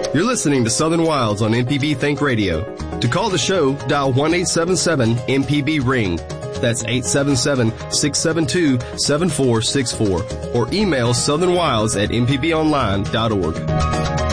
You're listening to Southern Wilds on MPB Think Radio. To call the show, dial 1-877-MPB-RING. That's 877-672-7464. Or email southernwilds@mpbonline.org.